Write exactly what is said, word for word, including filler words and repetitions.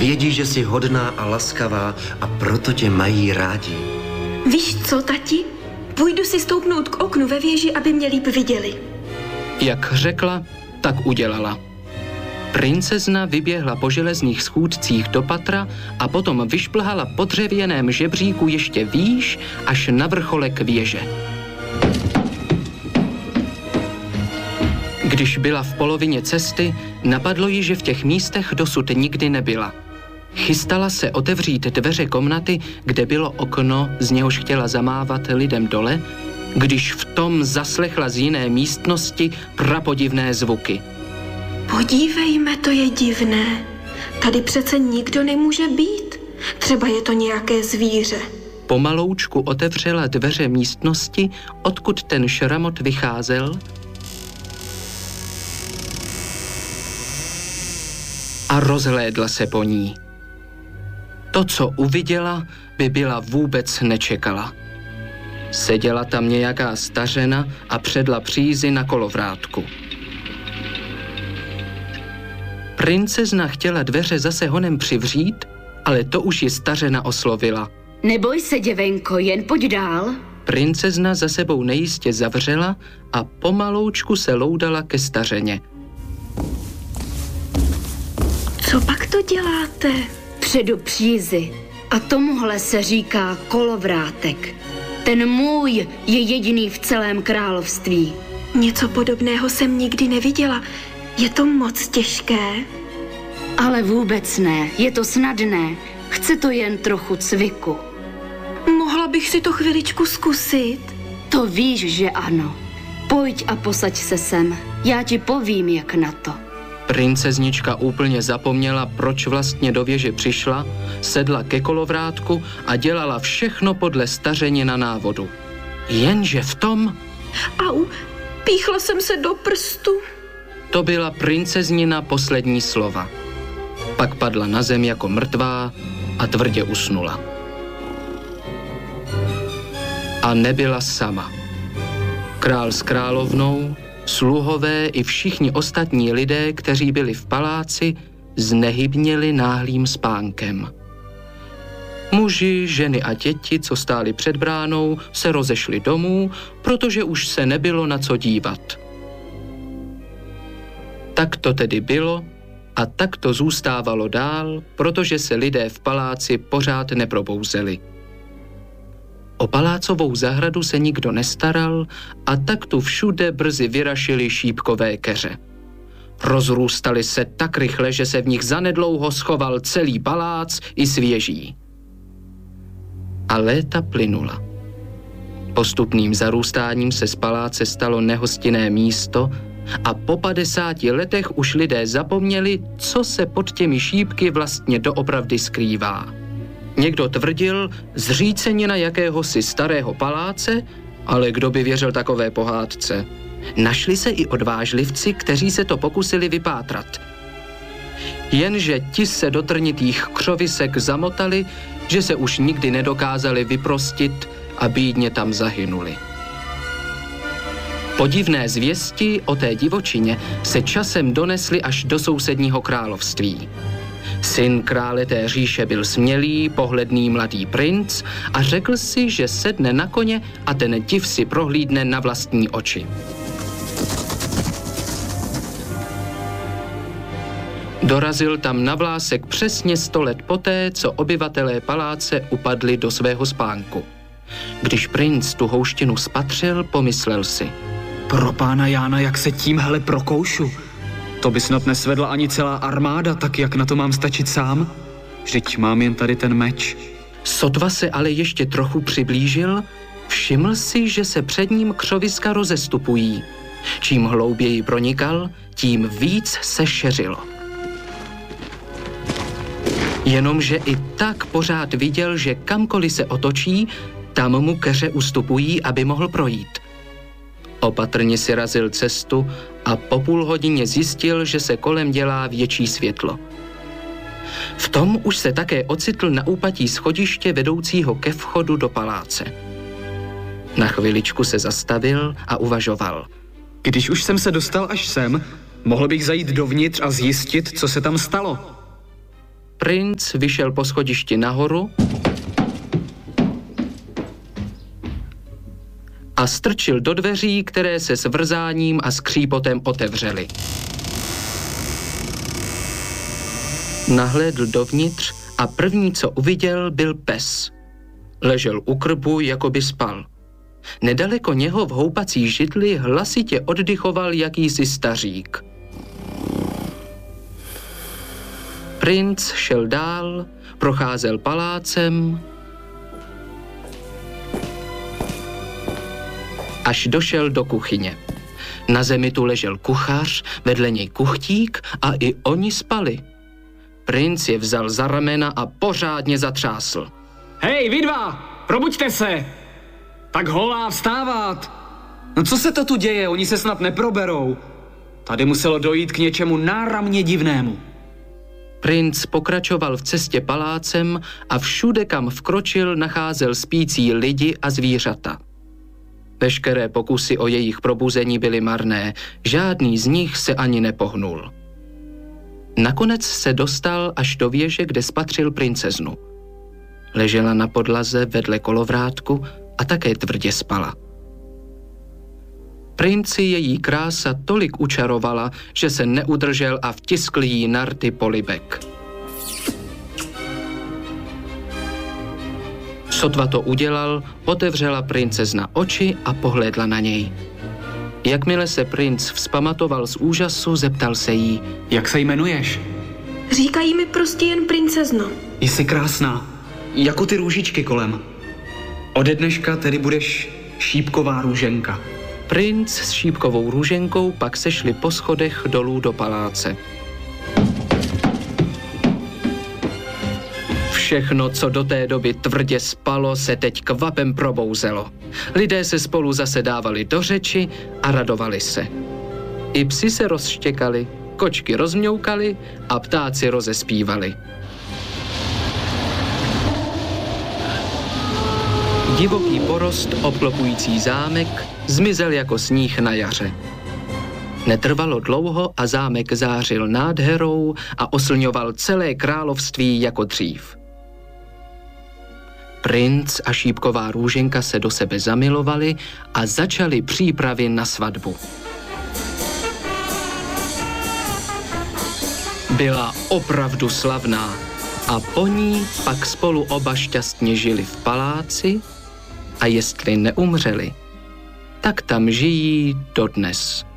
Vědí, že jsi hodná a laskavá a proto tě mají rádi. Víš co, tati? Půjdu si stoupnout k oknu ve věži, aby mě líp viděli. Jak řekla, tak udělala. Princezna vyběhla po železných schůdcích do patra a potom vyšplhala po dřevěném žebříku ještě výš až na vrcholek věže. Když byla v polovině cesty, napadlo jí, že v těch místech dosud nikdy nebyla. Chystala se otevřít dveře komnaty, kde bylo okno, z něhož chtěla zamávat lidem dole, když v tom zaslechla z jiné místnosti prapodivné zvuky. Podívejme, to je divné. Tady přece nikdo nemůže být. Třeba je to nějaké zvíře. Pomaloučku otevřela dveře místnosti, odkud ten šramot vycházel, a rozhlédla se po ní. To, co uviděla, by byla vůbec nečekala. Seděla tam nějaká stařena a předla přízi na kolovrátku. Princezna chtěla dveře zase honem přivřít, ale to už ji stařena oslovila. Neboj se, děvenko, jen pojď dál. Princezna za sebou nejistě zavřela a pomaloučku se loudala ke stařeně. Co pak to děláte? Předu přízi. A tomuhle se říká kolovrátek. Ten můj je jediný v celém království. Něco podobného jsem nikdy neviděla. Je to moc těžké? Ale vůbec ne, je to snadné. Chce to jen trochu cviku. Mohla bych si to chviličku zkusit? To víš, že ano. Pojď a posaď se sem. Já ti povím, jak na to. Princeznička úplně zapomněla, proč vlastně do věže přišla, sedla ke kolovrátku a dělala všechno podle stařenina návodu. Jenže v tom... Au, píchla jsem se do prstu. To byla princeznina poslední slova. Pak padla na zem jako mrtvá a tvrdě usnula. A nebyla sama. Král s královnou, sluhové i všichni ostatní lidé, kteří byli v paláci, znehybněli náhlým spánkem. Muži, ženy a děti, co stáli před bránou, se rozešli domů, protože už se nebylo na co dívat. Tak to tedy bylo a tak to zůstávalo dál, protože se lidé v paláci pořád neprobouzeli. O palácovou zahradu se nikdo nestaral a tak tu všude brzy vyrašily šípkové keře. Rozrůstaly se tak rychle, že se v nich zanedlouho schoval celý palác i svěží. A léta plynula. Postupným zarůstáním se z paláce stalo nehostinné místo a po padesáti letech už lidé zapomněli, co se pod těmi šípky vlastně doopravdy skrývá. Někdo tvrdil zřícenina jakéhosi starého paláce, ale kdo by věřil takové pohádce? Našli se i odvážlivci, kteří se to pokusili vypátrat. Jenže ti se do trnitých křovisek zamotali, že se už nikdy nedokázali vyprostit a bídně tam zahynuli. Podivné zvěsti o té divočině se časem donesly až do sousedního království. Syn krále té říše byl smělý, pohledný mladý princ a řekl si, že sedne na koně a ten div si prohlídne na vlastní oči. Dorazil tam na vlásek přesně sto let poté, co obyvatelé paláce upadli do svého spánku. Když princ tu houštinu spatřil, pomyslel si. Pro pána Jána, jak se tímhle prokoušu. To by snad nesvedla ani celá armáda, tak jak na to mám stačit sám? Vždyť mám jen tady ten meč. Sotva se ale ještě trochu přiblížil, všiml si, že se před ním křoviska rozestupují. Čím hlouběji pronikal, tím víc se šeřilo. Jenomže i tak pořád viděl, že kamkoliv se otočí, tam mu keře ustupují, aby mohl projít. Opatrně si razil cestu a po půl hodině zjistil, že se kolem dělá větší světlo. V tom už se také ocitl na úpatí schodiště vedoucího ke vchodu do paláce. Na chviličku se zastavil a uvažoval. Když už jsem se dostal až sem, mohl bych zajít dovnitř a zjistit, co se tam stalo. Princ vyšel po schodišti nahoru a strčil do dveří, které se s vrzáním a skřípotem otevřely. Nahlédl dovnitř a první, co uviděl, byl pes. Ležel u krbu, jako by spal. Nedaleko něho v houpací židli hlasitě oddychoval jakýsi stařík. Princ šel dál, procházel palácem, až došel do kuchyně. Na zemi tu ležel kuchař, vedle něj kuchtík a i oni spali. Princ je vzal za ramena a pořádně zatřásl. Hej, vy dva, probuďte se! Tak holá, vstávat! No co se to tu děje, oni se snad neproberou. Tady muselo dojít k něčemu náramně divnému. Princ pokračoval v cestě palácem a všude, kam vkročil, nacházel spící lidi a zvířata. Veškeré pokusy o jejich probuzení byly marné, žádný z nich se ani nepohnul. Nakonec se dostal až do věže, kde spatřil princeznu. Ležela na podlaze vedle kolovrátku a také tvrdě spala. Princi její krása tolik učarovala, že se neudržel a vtiskl jí na rty polibek. Sotva to udělal, otevřela princezna oči a pohlédla na něj. Jakmile se princ vzpamatoval z úžasu, zeptal se jí. Jak se jmenuješ? Říkají mi prostě jen princezno. Jsi krásná, jako ty růžičky kolem. Ode dneška tedy budeš šípková růženka. Princ s šípkovou růženkou pak sešli po schodech dolů do paláce. Všechno, co do té doby tvrdě spalo, se teď kvapem probouzelo. Lidé se spolu zase dávali do řeči a radovali se. I psi se rozštěkali, kočky rozmňoukali a ptáci rozespívali. Divoký porost obklopující zámek zmizel jako sníh na jaře. Netrvalo dlouho a zámek zářil nádherou a oslňoval celé království jako dřív. Princ a šípková růženka se do sebe zamilovali a začali přípravy na svatbu. Byla opravdu slavná a po ní pak spolu oba šťastně žili v paláci a jestli neumřeli, tak tam žijí dodnes.